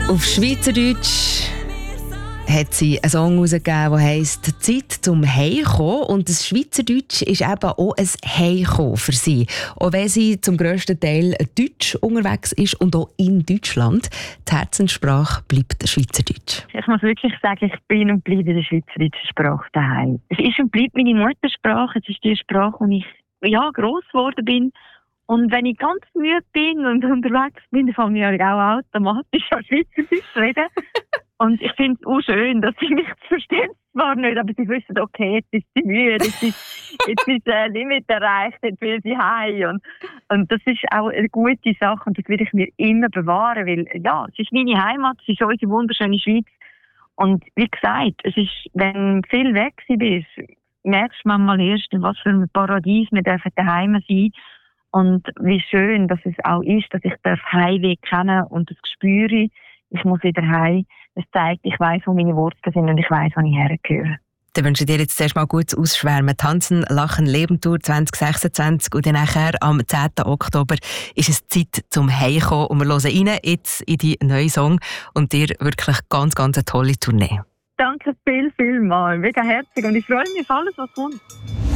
Auf Schweizerdeutsch hat sie einen Song herausgegeben, der heisst «Zeit zum Heimkommen». Und das Schweizerdeutsch ist eben auch ein Heimkommen für sie. Auch wenn sie zum grössten Teil deutsch unterwegs ist und auch in Deutschland. Die Herzenssprache bleibt Schweizerdeutsch. Ich muss wirklich sagen, ich bin und bleibe in der schweizerdeutschen Sprache daheim. Es ist und bleibt meine Muttersprache. Es ist die Sprache, wo ich gross geworden bin. Und wenn ich ganz müde bin und unterwegs bin, dann fange ich auch automatisch an Schweizerdeutsch reden. Und ich finde es auch schön, dass sie mich verstehen zwar nicht, aber sie wissen, okay, jetzt ist sie müde, jetzt ist Limit erreicht, jetzt will sie heim. Und das ist auch eine gute Sache und das will ich mir immer bewahren, weil es ist meine Heimat, es ist unsere wunderschöne Schweiz. Und wie gesagt, es ist, wenn du viel weg bist, merkst du manchmal erst, was für ein Paradies wir daheim sein dürfen. Und wie schön, dass es auch ist, dass ich den Heimweg kenne und das spüre. Ich muss wieder heim. Das zeigt, ich weiss, wo meine Wurzeln sind und ich weiss, wo ich hergehöre. Dann wünsche ich dir jetzt zuerst mal gutes Ausschwärmen. Tanzen, Lachen, Leben Tour 2026 und dann nachher am 10. Oktober ist es Zeit zum Heimkommen. Und wir hören rein jetzt in die neuen Song und dir wirklich ganz, ganz eine tolle Tournee. Danke vielmals. Mega herzlich und ich freue mich auf alles, was kommt.